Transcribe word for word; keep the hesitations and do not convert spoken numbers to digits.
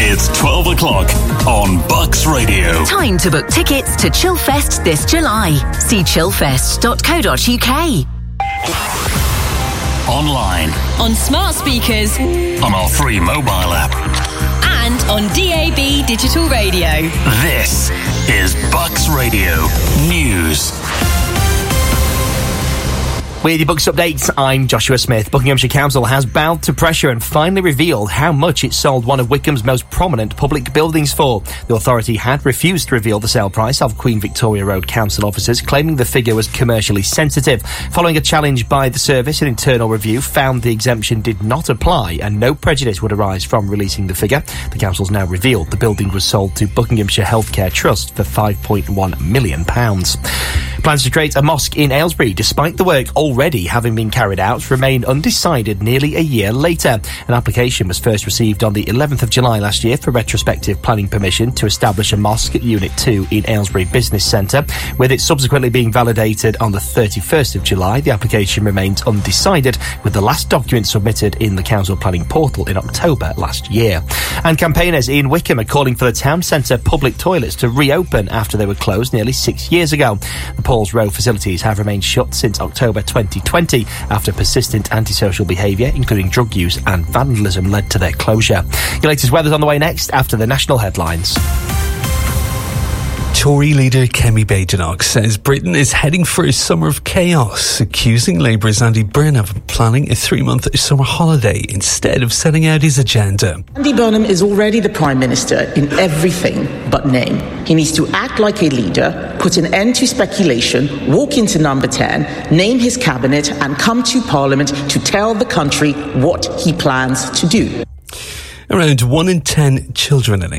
It's twelve o'clock on Bucks Radio. Time to book tickets to Chillfest this July. See chillfest dot co dot uk. Online. On smart speakers. On our free mobile app. And on D A B digital radio. This is Bucks Radio News. With your Bucks updates, I'm Joshua Smith. Buckinghamshire Council has bowed to pressure and finally revealed how much it sold one of Wycombe's most prominent public buildings for. The authority had refused to reveal the sale price of Queen Victoria Road council offices, claiming the figure was commercially sensitive. Following a challenge by the service, an internal review found the exemption did not apply and no prejudice would arise from releasing the figure. The council's now revealed the building was sold to Buckinghamshire Healthcare Trust for five point one million pounds. Plans to create a mosque in Aylesbury, despite the work already having been carried out, remain undecided nearly a year later. An application was first received on the eleventh of July last year for retrospective planning permission to establish a mosque at Unit two in Aylesbury Business Centre. With it subsequently being validated on the thirty-first of July, the application remains undecided, with the last document submitted in the council planning portal in October last year. And campaigners in Wycombe are calling for the town centre public toilets to reopen after they were closed nearly six years ago. The Paul's Row facilities have remained shut since October twenty twenty after persistent antisocial behaviour, including drug use and vandalism, led to their closure. Your latest weather's on the way next after the national headlines. Tory leader Kemi Badenoch says Britain is heading for a summer of chaos, accusing Labour's Andy Burnham of planning a three-month summer holiday instead of setting out his agenda. Andy Burnham is already the Prime Minister in everything but name. He needs to act like a leader, put an end to speculation, walk into number ten, name his cabinet and come to Parliament to tell the country what he plans to do. Around one in ten children in